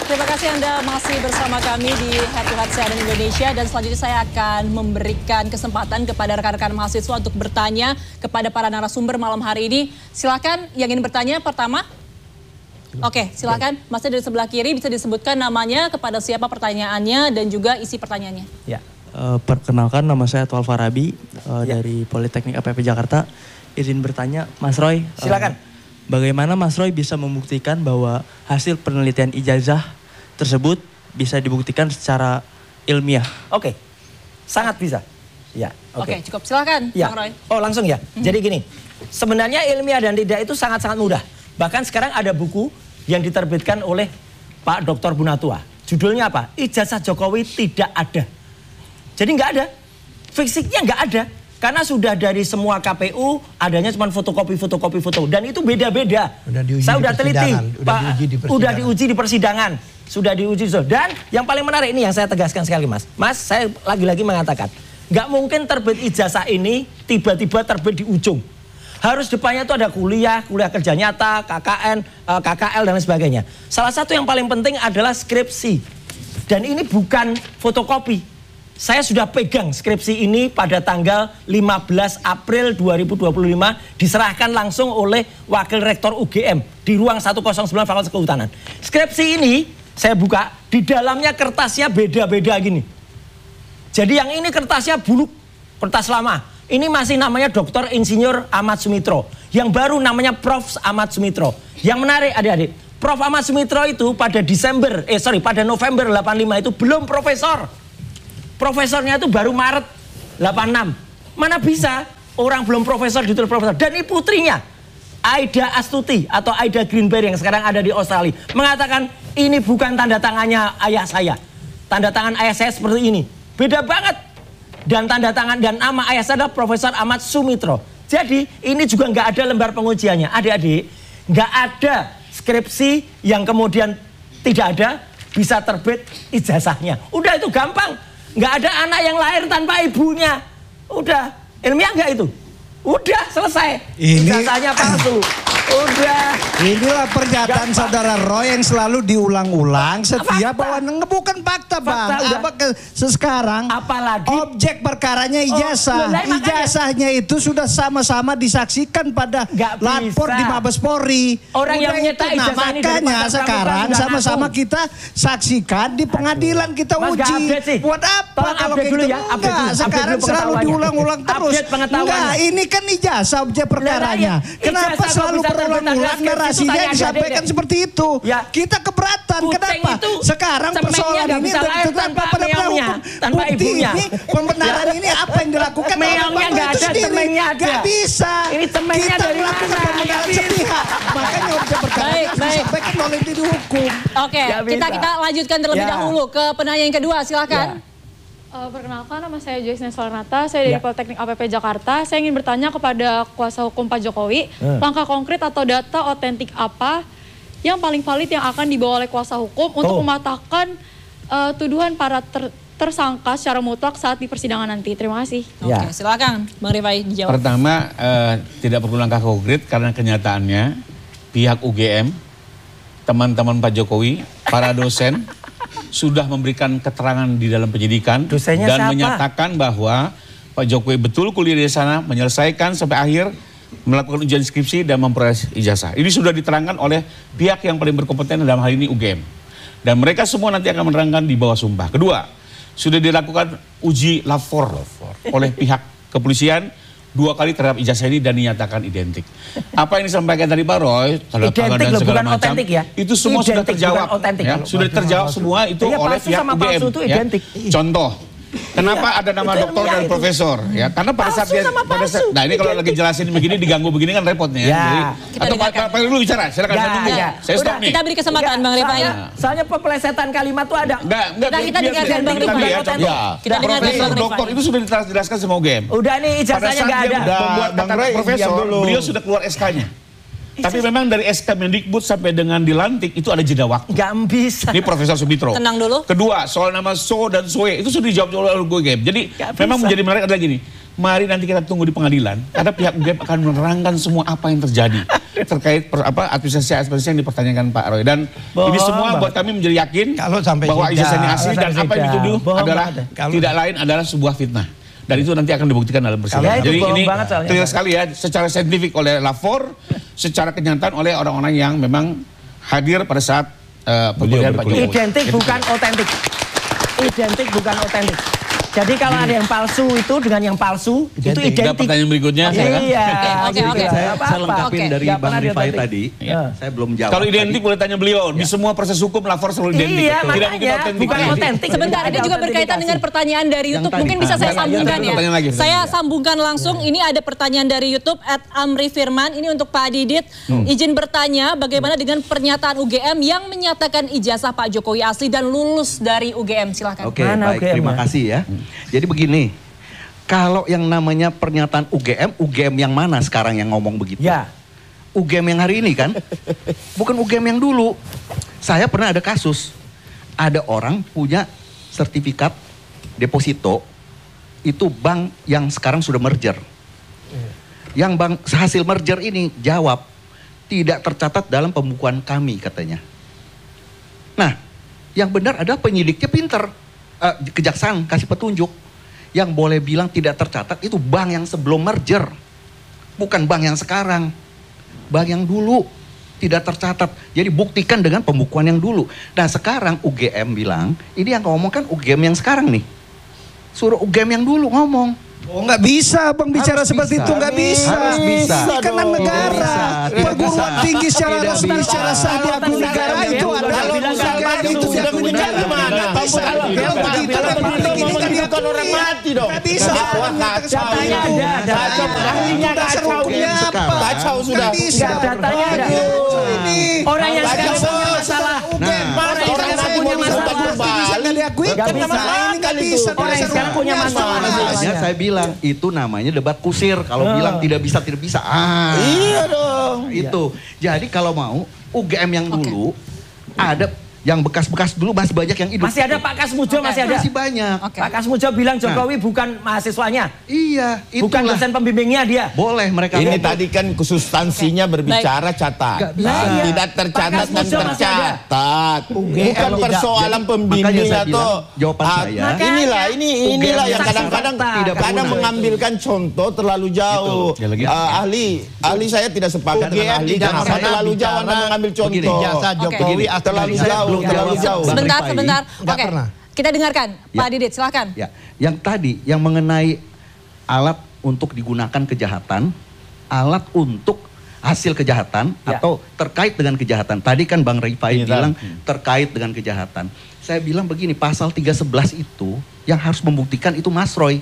terima kasih Anda masih bersama kami di Head to Head CNN Indonesia. Dan selanjutnya saya akan memberikan kesempatan kepada rekan-rekan mahasiswa untuk bertanya kepada para narasumber malam hari ini. Silakan yang ingin bertanya pertama. Oke, silakan. Masnya dari sebelah kiri bisa disebutkan namanya, kepada siapa pertanyaannya, dan juga isi pertanyaannya. Ya. Perkenalkan, nama saya Tual Farabi dari Politeknik APP Jakarta. Izin bertanya, Mas Roy. Silakan. Bagaimana Mas Roy bisa membuktikan bahwa hasil penelitian ijazah tersebut bisa dibuktikan secara ilmiah? Oke, sangat bisa. Ya, Oke, cukup. Silakan, ya. Bang Roy. Oh, langsung ya. Jadi gini, sebenarnya ilmiah dan tidak itu sangat-sangat mudah. Bahkan sekarang ada buku yang diterbitkan oleh Pak Dr. Bunatua. Judulnya apa? Ijazah Jokowi tidak ada. Jadi nggak ada. Fisiknya nggak ada. Karena sudah dari semua KPU adanya cuma fotokopi foto. Dan itu beda-beda. Saya udah teliti, Pak. Udah diuji di persidangan. Sudah diuji. Dan yang paling menarik ini yang saya tegaskan sekali, Mas. Mas, saya lagi-lagi mengatakan, nggak mungkin terbit ijazah ini tiba-tiba terbit di ujung. Harus depannya itu ada kuliah kerja nyata, KKN, KKL dan lain sebagainya. Salah satu yang paling penting adalah skripsi. Dan ini bukan fotokopi. Saya sudah pegang skripsi ini pada tanggal 15 April 2025 diserahkan langsung oleh Wakil Rektor UGM di ruang 109 Fakultas Kehutanan. Skripsi ini saya buka, di dalamnya kertasnya beda-beda gini. Jadi yang ini kertasnya buluk, kertas lama. Ini masih namanya Dr. Insinyur Ahmad Sumitro. Yang baru namanya Prof. Ahmad Sumitro. Yang menarik adik-adik, Prof. Ahmad Sumitro itu pada November 85 itu belum profesor. Profesornya itu baru Maret 86. Mana bisa orang belum profesor ditulis profesor. Dan ini putrinya, Aida Astuti atau Aida Greenberg yang sekarang ada di Australia, mengatakan ini bukan tanda tangannya ayah saya. Tanda tangan ayah saya seperti ini. Beda banget. Dan tanda tangan dan nama ayah saya adalah Profesor Ahmad Sumitro. Jadi ini juga nggak ada lembar pengujiannya. Adik-adik, nggak ada skripsi yang kemudian tidak ada bisa terbit ijazahnya. Udah itu gampang. Nggak ada anak yang lahir tanpa ibunya. Udah, ilmiah nggak itu? Udah, selesai. Ijazahnya palsu. Udah. Inilah pernyataan saudara Roy yang selalu diulang-ulang setiap bahwa bukan fakta, Bang. Sekarang apalagi objek perkaranya ijazah. Ijazahnya itu sudah sama-sama disaksikan pada lapor di Mabes Polri. Orang yang menyita ijazah ini makanya sekarang sama-sama kita saksikan di pengadilan, kita uji. Buat apa kalau kayak gitu? Enggak, sekarang selalu diulang-ulang terus. Enggak, ini kan ijazah objek perkaranya. Kenapa selalu berulang-ulang narasinya disampaikan seperti itu? Kita keberatan. Kenapa? Sekarang persoalan ini tanpa pada hukum. Bukti ini, pembenaran ini apa yang dilakukan oleh Bang itu sendiri. Gak bisa. Kita melakukan pembenaran sepihak. Makanya objek perkara disampaikan oleh diri hukum. Oke, kita lanjutkan terlebih dahulu ke penanya yang kedua. Silakan. Perkenalkan, nama saya Joyce Neswaranata, saya dari Politeknik APP Jakarta. Saya ingin bertanya kepada kuasa hukum Pak Jokowi, langkah konkret atau data otentik apa yang paling valid yang akan dibawa oleh kuasa hukum untuk mematahkan tuduhan para tersangka secara mutlak saat di persidangan nanti. Terima kasih. Oke, silakan Bang Rifai dijawab. Pertama, tidak perlu langkah konkret karena kenyataannya pihak UGM, teman-teman Pak Jokowi, para dosen, sudah memberikan keterangan di dalam penyidikan dan menyatakan bahwa Pak Jokowi betul kuliah di sana, menyelesaikan sampai akhir, melakukan ujian skripsi dan memperoleh ijazah. Ini sudah diterangkan oleh pihak yang paling berkompeten dalam hal ini UGM. Dan mereka semua nanti akan menerangkan di bawah sumpah. Kedua, sudah dilakukan uji lapor oleh pihak kepolisian 2 kali terhadap ijazah ini dan dinyatakan identik. Apa yang disampaikan tadi Pak Roy, tanda tangan dan segala macam, itu semua sudah terjawab. Ya, sudah terjawab semua itu oleh pihak UGM. Ya. Contoh, kenapa ada nama doktor dan profesor? Ya, karena pada saat nah ini kalau lagi jelasin begini diganggu begini kan repotnya. Ya. Jadi, atau Pak dulu bicara, silakan saya tunggu. Saya stop nih. Kita beri kesempatan Bang Rifai. Soalnya pelesetan kalimat tuh ada. Kita dengarkan Bang Rifai. Kita dengarkan doktor itu sudah dijelaskan sama UGM. Udah nih ijazahnya nggak ada. Membuat kata profesor, beliau sudah keluar SK-nya. Tapi memang dari SK Mendikbud sampai dengan dilantik itu ada jeda waktu. Gak bisa. Ini Profesor Sumitro. Tenang dulu. Kedua, soal nama So dan Soe itu sudah dijawab oleh UGM. Jadi memang menjadi menarik adalah gini. Mari nanti kita tunggu di pengadilan. Karena pihak UGM akan menerangkan semua apa yang terjadi. terkait administrasi yang dipertanyakan Pak Roy. Dan ini semua buat kami menjadi yakin Kalau sampai bahwa tidak, ijazah ini asli dan apa yang dituduh adalah Kalau- tidak lain adalah sebuah fitnah. Dan itu nanti akan dibuktikan dalam persidangan. itu Jadi bohong ini banget soalnya. clear sekali ya, secara saintifik oleh lapor, secara kenyataan oleh orang-orang yang memang hadir pada saat pemilihan Pak Jokowi. Identik bukan otentik. Identik bukan otentik. Jadi kalau ada yang palsu itu dengan yang palsu itu Ada identik. pertanyaan berikutnya, silakan. Iya. Oke, gitu. oke. Nggak Saya apa-apa. lengkapin Oke. dari Nggak Bang pernah Rifai diotentik. tadi. Saya belum jawab. Kalau identik tadi. boleh tanya beliau. Di semua proses hukum lapor selalu identik. Iya, Tidak mungkin makanya otentik. bukan otentik. Sebentar, ini juga berkaitan dengan pertanyaan dari YouTube. tadi. Mungkin bisa saya Lanjut, sambungkan ya. pertanyaan lagi. Saya sambungkan langsung. Ini ada pertanyaan dari YouTube @Amri Firman. Ini untuk Pak Didit. Izin bertanya, bagaimana dengan pernyataan UGM yang menyatakan ijazah Pak Jokowi asli dan lulus dari UGM? Silakan. Oke, Mana baik. UGM, Terima Mas? kasih ya. Jadi begini, kalau yang namanya pernyataan UGM yang mana sekarang yang ngomong begitu? Ya. UGM yang hari ini kan? Bukan UGM yang dulu. Saya pernah ada kasus. Ada orang punya sertifikat deposito, itu bank yang sekarang sudah merger. Yang bank hasil merger ini jawab, tidak tercatat dalam pembukuan kami katanya. Nah, yang benar adalah penyidiknya pinter. Kejaksaan kasih petunjuk. Yang boleh bilang tidak tercatat itu bank yang sebelum merger. Bukan bank yang sekarang. Bank yang dulu tidak tercatat. Jadi buktikan dengan pembukuan yang dulu. Nah sekarang UGM bilang, ini yang ngomong kan UGM yang sekarang nih. Suruh UGM yang dulu ngomong. Oh nggak bisa Bang bicara Harus seperti bisa. itu, nggak bisa. Harus bisa. Ini kan dong. negara. Tidak Perguruan bisa. tinggi secara Tidak resmi, bisa. secara sah diakui negara itu ada. Kalau misalkan itu sudah diakui meninggal negara. gimana? Bisa. Kalau begitu Republik ini kan diakui. orang mati dong. Nggak bisa. Datanya ada. Ahlinya Dasar kacau. hukumnya apa? Kacau sudah. Nggak bisa. Datanya ada. Ini. Orang yang sekarang punya masalah. Masa orang yang mati punya mau masalah. disebut Bisa kembali. nggak diakui? Nggak Kan bisa. ini nggak bisa. Orang yang sekarang punya masalah. Makanya saya bilang itu namanya debat kusir. Kalau bilang tidak bisa. Iya dong. Itu. Jadi kalau mau UGM yang dulu ada yang bekas-bekas dulu masih banyak yang hidup. Masih ada Pak Kasmujo, masih ada. Masih banyak. Oke. Pak Kasmujo bilang Jokowi bukan mahasiswanya. Iya, Bukan itulah. dosen pembimbingnya dia. Boleh mereka Ini ngomong. tadi kan substansinya berbicara catat. Nggak bisa. Tidak tercatat Pak dan Kasmujo masih ada. tercatat. Bukan Kalau persoalan jadi, pembimbing makanya saya atau bilang, jawaban saya. inilah inilah UGM yang kadang-kadang tidak kadang boleh. mengambilkan contoh terlalu jauh. Gitu. Ya, lagi. Ahli saya tidak sepakat dengan ahli. Jangan terlalu jauh Anda mengambil Begini, contoh. Jasa Jokowi atau Terlalu Saya jauh, belum terlalu jawab. jauh. Bang Sebentar, Rifai. sebentar. Nggak Oke. pernah. Kita dengarkan. Ya. Pak Didit, silakan. Ya, yang tadi yang mengenai alat untuk digunakan kejahatan, alat untuk hasil kejahatan Ya. atau terkait dengan kejahatan. Tadi kan Bang Rifai Iya, bilang terkait dengan kejahatan. Saya bilang begini, pasal 311 itu yang harus membuktikan itu Mas Roy.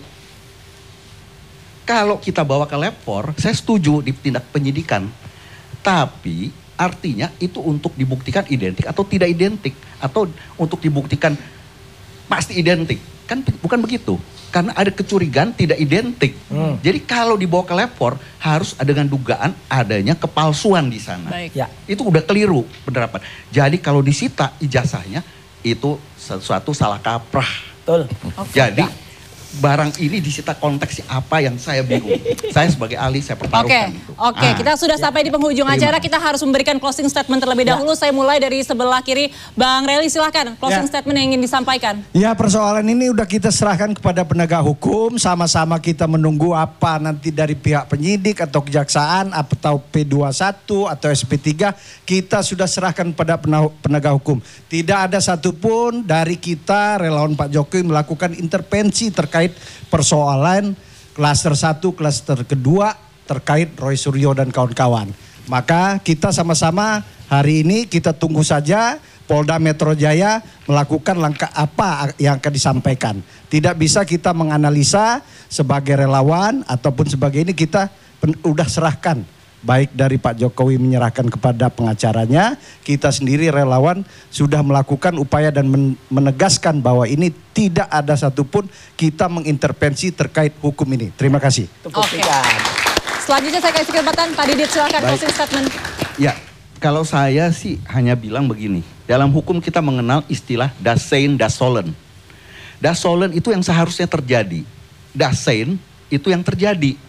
Kalau kita bawa ke lapor, saya setuju di tindak penyidikan. Tapi artinya itu untuk dibuktikan identik atau tidak identik. Atau untuk dibuktikan pasti identik. Kan bukan begitu. Karena ada kecurigaan tidak identik. Jadi kalau dibawa ke lapor harus ada dengan dugaan adanya kepalsuan di sana. Baik. Ya. Itu udah keliru penerapan. Jadi kalau disita ijazahnya itu sesuatu salah kaprah. Betul. Jadi barang ini disita konteksnya apa yang saya bingung. Saya sebagai ahli saya Oke, pertaruhkan itu. oke. Kita sudah sampai di penghujung acara. Kita harus memberikan closing statement terlebih dahulu. Saya mulai dari sebelah kiri. Bang Reli, silahkan. Closing statement yang ingin disampaikan. Ya persoalan ini udah kita serahkan kepada penegak hukum. Sama-sama kita menunggu apa nanti dari pihak penyidik atau kejaksaan atau P21 atau SP3. Kita sudah serahkan pada penegak hukum. Tidak ada satupun dari kita relawan Pak Jokowi melakukan intervensi terkait persoalan klaster 1, klaster kedua terkait Roy Suryo dan kawan-kawan. Maka kita sama-sama hari ini kita tunggu saja Polda Metro Jaya melakukan langkah apa yang akan disampaikan. Tidak bisa kita menganalisa sebagai relawan ataupun sebagai ini kita udah serahkan. Baik dari Pak Jokowi menyerahkan kepada pengacaranya, kita sendiri relawan sudah melakukan upaya dan menegaskan bahwa ini tidak ada satupun kita mengintervensi terkait hukum ini. Terima kasih. Oke. Selanjutnya saya kasih kesempatan Pak Didit, silahkan closing statement. Ya, kalau saya sih hanya bilang begini. Dalam hukum kita mengenal istilah das sein, das sollen. Das sollen itu yang seharusnya terjadi. Das sein itu yang terjadi.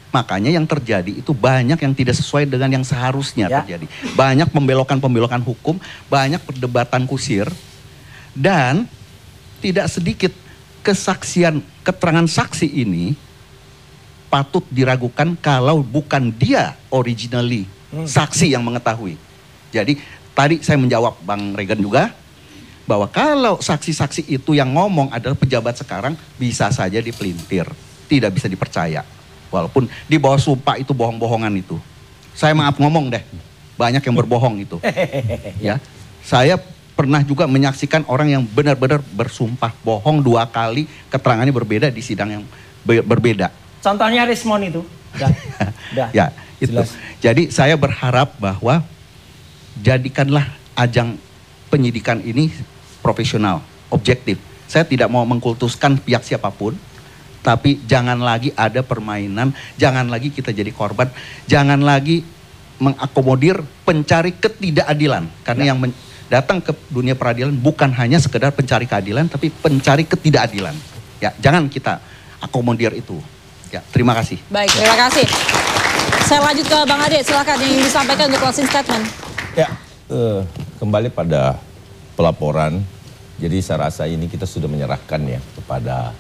Makanya yang terjadi itu banyak yang tidak sesuai dengan yang seharusnya terjadi. Banyak pembelokan-pembelokan hukum, banyak perdebatan kusir, dan tidak sedikit kesaksian, keterangan saksi ini patut diragukan kalau bukan dia originally saksi yang mengetahui. Jadi tadi saya menjawab Bang Regan juga, bahwa kalau saksi-saksi itu yang ngomong adalah pejabat sekarang, bisa saja dipelintir, tidak bisa dipercaya. Walaupun di bawah sumpah itu bohong-bohongan itu. Saya maaf ngomong deh, banyak yang berbohong itu. Ya, saya pernah juga menyaksikan orang yang benar-benar bersumpah bohong 2 kali, keterangannya berbeda di sidang yang berbeda. Contohnya Rismon itu. Ya, itu. Jelas. Jadi saya berharap bahwa jadikanlah ajang penyidikan ini profesional, objektif. Saya tidak mau mengkultuskan pihak siapapun, tapi jangan lagi ada permainan, jangan lagi kita jadi korban, jangan lagi mengakomodir pencari ketidakadilan. Karena yang datang ke dunia peradilan bukan hanya sekedar pencari keadilan, tapi pencari ketidakadilan. Ya, jangan kita akomodir itu. Ya, terima kasih. Baik, terima kasih. Saya lanjut ke Bang Ade, silakan yang ingin disampaikan untuk closing statement. Ya, kembali pada pelaporan. Jadi saya rasa ini kita sudah menyerahkan ya kepada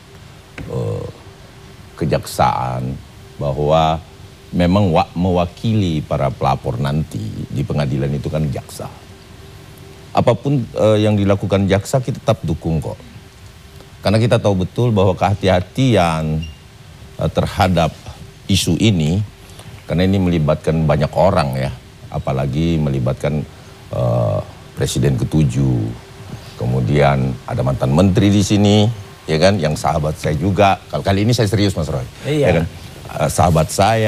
kejaksaan bahwa memang mewakili para pelapor nanti di pengadilan itu kan jaksa. Apapun yang dilakukan jaksa kita tetap dukung kok. Karena kita tahu betul bahwa kehati-hatian terhadap isu ini, karena ini melibatkan banyak orang ya, apalagi melibatkan Presiden ke-7, kemudian ada mantan menteri di sini, ya kan, yang sahabat saya juga. Kali ini saya serius Mas Roy, ya kan, sahabat saya.